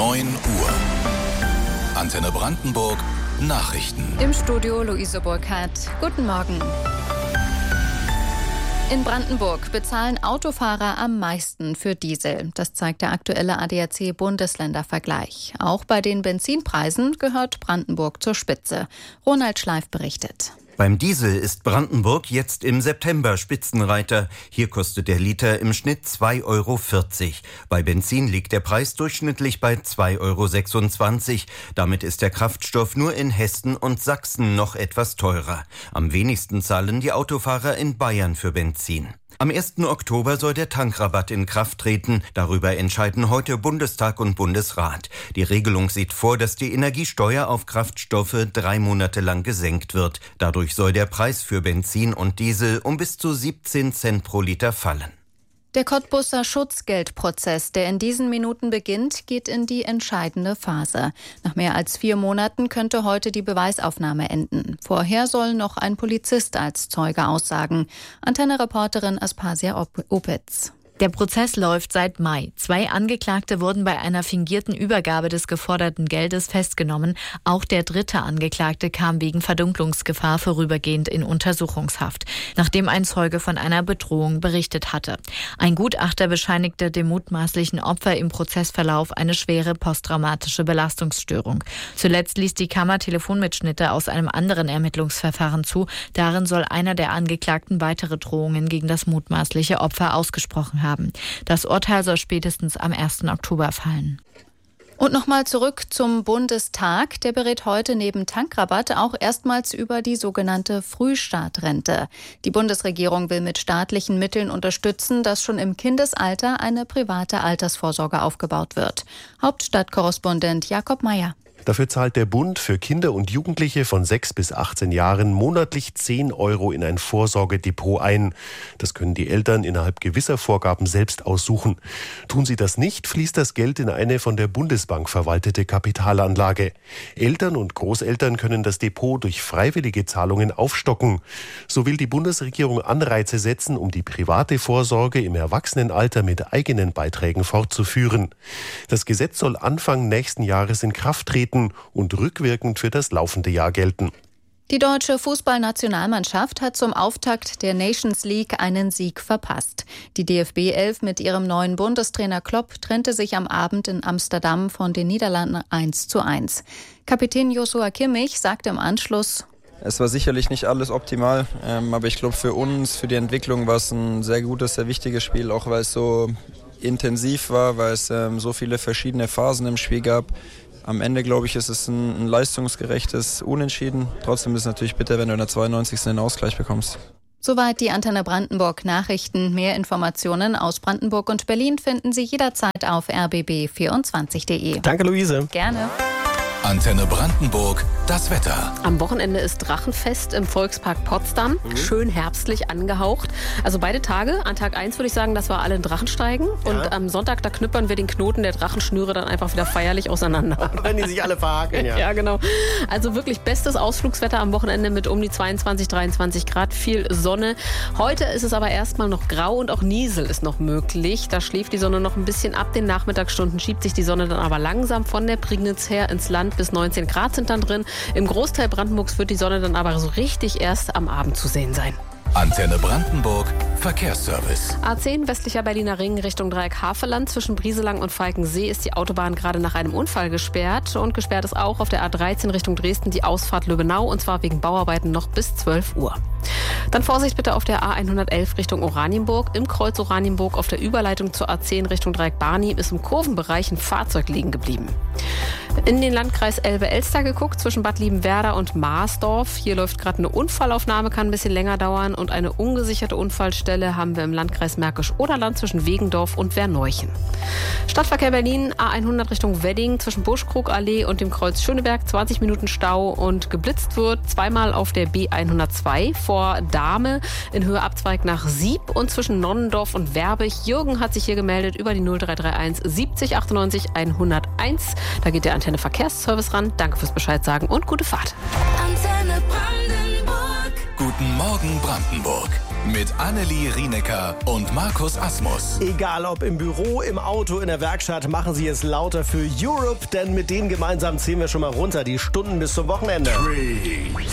9 Uhr. Antenne Brandenburg, Nachrichten. Im Studio Luise Burkhardt. Guten Morgen. In Brandenburg bezahlen Autofahrer am meisten für Diesel. Das zeigt der aktuelle ADAC-Bundesländervergleich. Auch bei den Benzinpreisen gehört Brandenburg zur Spitze. Ronald Schleif berichtet. Beim Diesel ist Brandenburg jetzt im September Spitzenreiter. Hier kostet der Liter im Schnitt 2,40 Euro. Bei Benzin liegt der Preis durchschnittlich bei 2,26 Euro. Damit ist der Kraftstoff nur in Hessen und Sachsen noch etwas teurer. Am wenigsten zahlen die Autofahrer in Bayern für Benzin. Am 1. Oktober soll der Tankrabatt in Kraft treten. Darüber entscheiden heute Bundestag und Bundesrat. Die Regelung sieht vor, dass die Energiesteuer auf Kraftstoffe 3 Monate lang gesenkt wird. Dadurch soll der Preis für Benzin und Diesel um bis zu 17 Cent pro Liter fallen. Der Cottbuser Schutzgeldprozess, der in diesen Minuten beginnt, geht in die entscheidende Phase. Nach mehr als 4 Monaten könnte heute die Beweisaufnahme enden. Vorher soll noch ein Polizist als Zeuge aussagen. Antenne-Reporterin Aspasia Opitz. Der Prozess läuft seit Mai. 2 Angeklagte wurden bei einer fingierten Übergabe des geforderten Geldes festgenommen. Auch der 3. Angeklagte kam wegen Verdunklungsgefahr vorübergehend in Untersuchungshaft, nachdem ein Zeuge von einer Bedrohung berichtet hatte. Ein Gutachter bescheinigte dem mutmaßlichen Opfer im Prozessverlauf eine schwere posttraumatische Belastungsstörung. Zuletzt ließ die Kammer Telefonmitschnitte aus einem anderen Ermittlungsverfahren zu. Darin soll einer der Angeklagten weitere Drohungen gegen das mutmaßliche Opfer ausgesprochen haben. Das Urteil soll spätestens am 1. Oktober fallen. Und nochmal zurück zum Bundestag. Der berät heute neben Tankrabatt auch erstmals über die sogenannte Frühstartrente. Die Bundesregierung will mit staatlichen Mitteln unterstützen, dass schon im Kindesalter eine private Altersvorsorge aufgebaut wird. Hauptstadtkorrespondent Jakob Meyer. Dafür zahlt der Bund für Kinder und Jugendliche von 6 bis 18 Jahren monatlich 10 Euro in ein Vorsorgedepot ein. Das können die Eltern innerhalb gewisser Vorgaben selbst aussuchen. Tun sie das nicht, fließt das Geld in eine von der Bundesbank verwaltete Kapitalanlage. Eltern und Großeltern können das Depot durch freiwillige Zahlungen aufstocken. So will die Bundesregierung Anreize setzen, um die private Vorsorge im Erwachsenenalter mit eigenen Beiträgen fortzuführen. Das Gesetz soll Anfang nächsten Jahres in Kraft treten und rückwirkend für das laufende Jahr gelten. Die deutsche Fußballnationalmannschaft hat zum Auftakt der Nations League einen Sieg verpasst. Die DFB 11 mit ihrem neuen Bundestrainer Klopp trennte sich am Abend in Amsterdam von den Niederlanden 1:1. Kapitän Joshua Kimmich sagte im Anschluss: Es war sicherlich nicht alles optimal, aber ich glaube für uns, für die Entwicklung war es ein sehr gutes, sehr wichtiges Spiel, auch weil es so intensiv war, weil es so viele verschiedene Phasen im Spiel gab. Am Ende, glaube ich, ist es ein leistungsgerechtes Unentschieden. Trotzdem ist es natürlich bitter, wenn du in der 92. den Ausgleich bekommst. Soweit die Antenne Brandenburg Nachrichten. Mehr Informationen aus Brandenburg und Berlin finden Sie jederzeit auf rbb24.de. Danke, Luise. Gerne. Antenne Brandenburg, das Wetter. Am Wochenende ist Drachenfest im Volkspark Potsdam. Schön herbstlich angehaucht. Also beide Tage. An Tag 1 würde ich sagen, dass wir alle in Drachen steigen. Ja. Und am Sonntag, da knüppern wir den Knoten der Drachenschnüre dann einfach wieder feierlich auseinander. Wenn die sich alle verhakeln, ja. Ja, genau. Also wirklich bestes Ausflugswetter am Wochenende mit um die 22, 23 Grad. Viel Sonne. Heute ist es aber erstmal noch grau und auch Niesel ist noch möglich. Da schläft die Sonne noch ein bisschen ab. Den Nachmittagsstunden schiebt sich die Sonne dann aber langsam von der Prignitz her ins Land. Bis 19 Grad sind dann drin. Im Großteil Brandenburgs wird die Sonne dann aber so richtig erst am Abend zu sehen sein. Antenne Brandenburg, Verkehrsservice. A10 westlicher Berliner Ring Richtung Dreieck Havelland. Zwischen Brieselang und Falkensee ist die Autobahn gerade nach einem Unfall gesperrt. Und gesperrt ist auch auf der A13 Richtung Dresden die Ausfahrt Löbenau. Und zwar wegen Bauarbeiten noch bis 12 Uhr. Dann Vorsicht bitte auf der A111 Richtung Oranienburg. Im Kreuz Oranienburg auf der Überleitung zur A10 Richtung Dreieck Barni ist im Kurvenbereich ein Fahrzeug liegen geblieben. In den Landkreis Elbe-Elster geguckt, zwischen Bad Liebenwerda und Marsdorf. Hier läuft gerade eine Unfallaufnahme, kann ein bisschen länger dauern. Und eine ungesicherte Unfallstelle haben wir im Landkreis Märkisch-Oderland zwischen Wegendorf und Werneuchen. Stadtverkehr Berlin, A100 Richtung Wedding, zwischen Buschkrugallee und dem Kreuz Schöneberg, 20 Minuten Stau und geblitzt wird zweimal auf der B102 vor Dahme in Höhe Abzweig nach Sieb und zwischen Nonnendorf und Werbig. Jürgen hat sich hier gemeldet über die 0331 70 98 101. Da geht der Antenne Verkehrsservice ran. Danke fürs Bescheid sagen und gute Fahrt. Antenne Brandenburg. Guten Morgen Brandenburg. Mit Annelie Rienecker und Markus Asmus. Egal ob im Büro, im Auto, in der Werkstatt, machen Sie es lauter für Europe, denn mit denen gemeinsam zählen wir schon mal runter die Stunden bis zum Wochenende. 3,